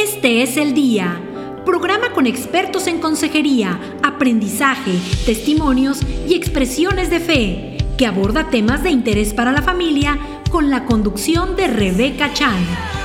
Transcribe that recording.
Este es el Día, programa con expertos en consejería, aprendizaje, testimonios y expresiones de fe, que aborda temas de interés para la familia con la conducción de Rebeca Chan.